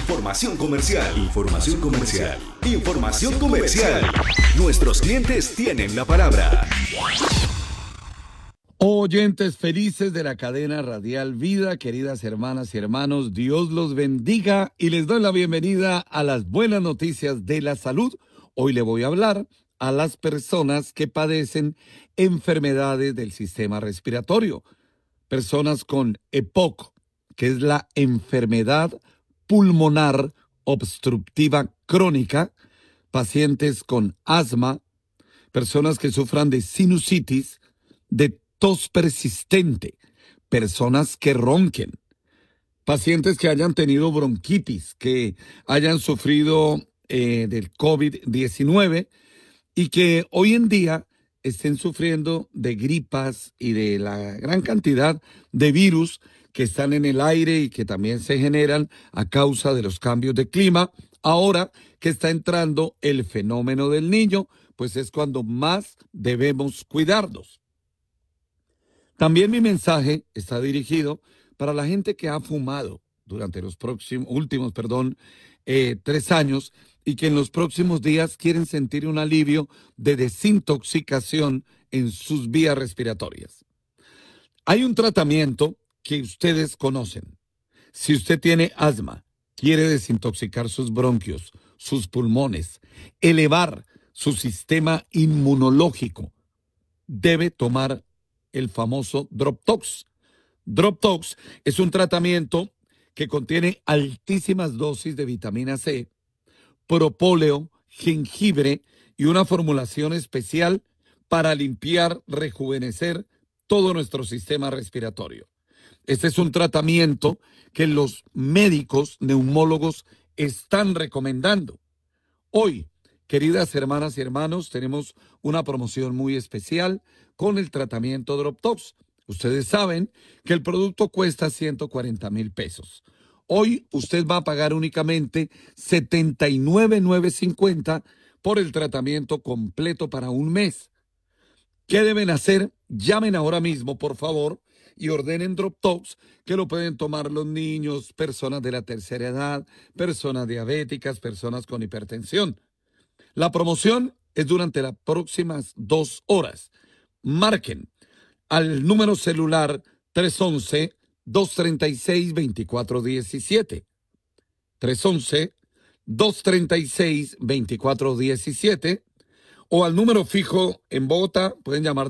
Información comercial. Información comercial. Información comercial. Nuestros clientes tienen la palabra. Oyentes felices de la cadena radial Vida, queridas hermanas y hermanos, Dios los bendiga y les doy la bienvenida a las buenas noticias de la salud. Hoy le voy a hablar a las personas que padecen enfermedades del sistema respiratorio, personas con EPOC, que es la enfermedad pulmonar obstructiva crónica, pacientes con asma, personas que sufran de sinusitis, de tos persistente, personas que ronquen, pacientes que hayan tenido bronquitis, que hayan sufrido del COVID-19 y que hoy en día estén sufriendo de gripas y de la gran cantidad de virus que están en el aire y que también se generan a causa de los cambios de clima. Ahora que está entrando el fenómeno del Niño, pues es cuando más debemos cuidarnos. También mi mensaje está dirigido para la gente que ha fumado durante los últimos 3 años y que en los próximos días quieren sentir un alivio de desintoxicación en sus vías respiratorias. Hay un tratamiento que ustedes conocen. Si usted tiene asma, quiere desintoxicar sus bronquios, sus pulmones, elevar su sistema inmunológico, debe tomar el famoso Droptox. Droptox es un tratamiento que contiene altísimas dosis de vitamina C, propóleo, jengibre y una formulación especial para limpiar, rejuvenecer todo nuestro sistema respiratorio. Este es un tratamiento que los médicos neumólogos están recomendando. Hoy, queridas hermanas y hermanos, tenemos una promoción muy especial con el tratamiento Droptox. Ustedes saben que el producto cuesta 140,000 pesos. Hoy usted va a pagar únicamente 79,950 por el tratamiento completo para un mes. ¿Qué deben hacer? Llamen ahora mismo, por favor, y ordenen Droptox, que lo pueden tomar los niños, personas de la tercera edad, personas diabéticas, personas con hipertensión. La promoción es durante las próximas 2 horas. Marquen al número celular 311-236-2417. 311-236-2417 o al número fijo en Bogotá, pueden llamar